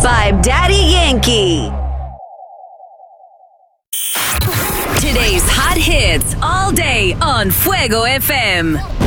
Vibe Daddy Yankee. Today's hot hits all day on Fuego FM.